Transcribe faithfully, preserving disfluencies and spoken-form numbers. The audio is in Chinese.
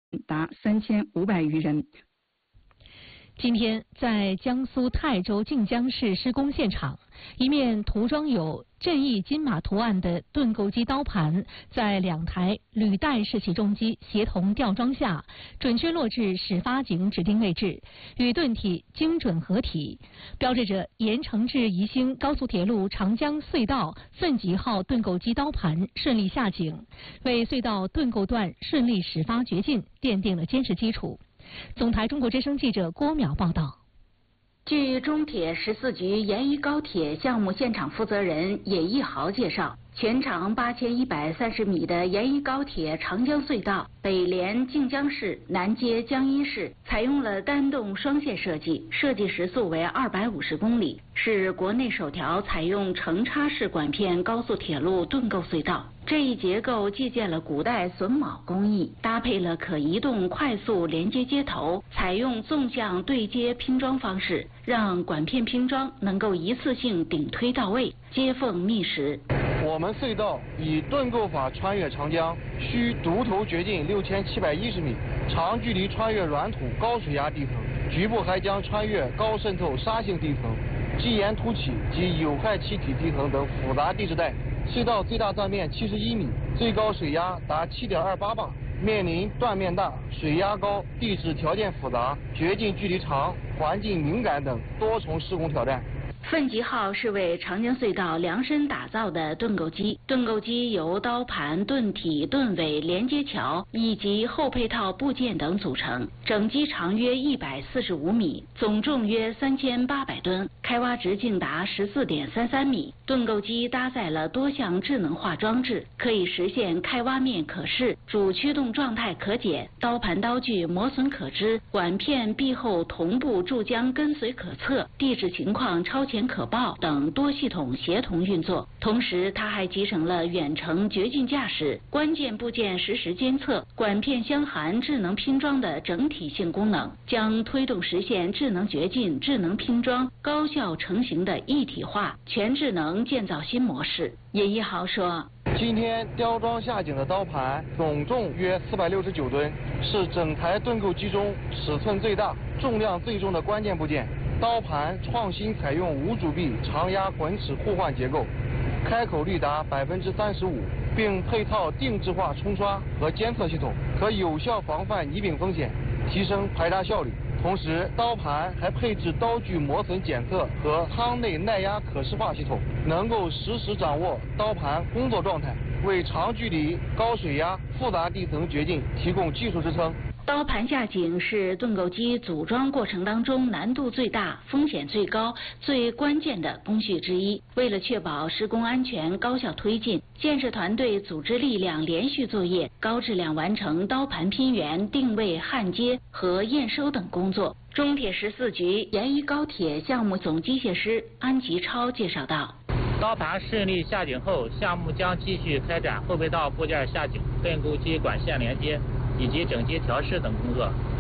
达三千五百余人。 今天，在江苏泰州靖江市施工现场，一面涂装有正义金马图案的盾构机刀盘，在两台履带式起重机协同吊装下，准确落至始发井指定位置，与盾体精准合体，标志着盐城至宜兴高速铁路长江隧道奋吉号盾构机刀盘顺利下井，为隧道盾构段顺利始发掘进奠定了坚实基础。总台中国之声记者郭淼报道。 据中铁十四局沿渝高铁项目现场负责人野一豪介绍，全长八千一百三十米的沿渝高铁长江隧道北连靖江市，南接江阴市，采用了单洞双线设计，设计时速为二百五十公里，是国内首条采用承插式管片高速铁路盾构隧道。这一结构借鉴了古代榫卯工艺，搭配了可移动快速连接接头，采用纵向对接拼装方式，让管片拼装能够一次性顶推到位，接缝密实。 我们隧道以盾构法穿越长江，需独头掘进六千七百一十米，长距离穿越软土高水压地层，局部还将穿越高渗透沙性地层、基岩凸起及有害气体地层等复杂地质带。隧道最大断面七十一米，最高水压达 七点二八磅，面临断面大、水压高、地质条件复杂、掘进距离长、环境敏感等多重施工挑战。 奋吉号是为长江隧道量身打造的盾构机，盾构机由刀盘、盾体、盾尾、连接桥以及后配套部件等组成，整机长约一百四十五米，总重约三千八百吨，开挖直径达十四点三三米。盾构机搭载了多项智能化装置，可以实现开挖面可视、主驱动状态可检、刀盘刀具磨损可知、管片壁后同步注浆跟随可测、地质情况超前可报等多系统协同运作。同时，它还集成了远程掘进驾驶、关键部件实时监测、管片相含智能拼装的整体性功能，将推动实现智能掘进、智能拼装高效成型的一体化全智能建造新模式。野一豪说， 今天吊装下井的刀盘总重约四百六十九吨，是整台盾构机中尺寸最大、重量最重的关键部件。刀盘创新采用无阻壁长压滚齿互换结构，开口率达百分之三十五，并配套定制化冲刷和监测系统，可有效防范泥柄风险，提升排查效率。同时，刀盘还配置刀具磨损检测和舱内耐压可视化系统，能够实时掌握刀盘工作状态，为长距离、高水压、复杂地层掘进提供技术支撑。 刀盘下井是盾构机组装过程当中难度最大、风险最高、最关键的工序之一。为了确保施工安全、高效推进，建设团队组织力量连续作业，高质量完成刀盘拼圆、定位、焊接和验收等工作。中铁十四局沿渝高铁项目总机械师安吉超介绍道。 刀盘顺利下井后，项目将继续开展后备道部件下井、盾构机管线连接以及整机调试等工作，